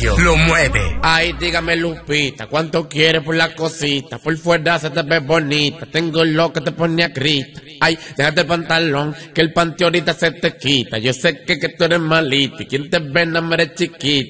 Sergio lo mueve. Ay, dígame Lupita, ¿cuánto quieres por la cosita? Por fuera se te ve bonita, tengo lo que te pone a grita. Ay, déjate el pantalón, que el panty ahorita se te quita. Yo sé que tú eres malita y quien te ve no me eres chiquita.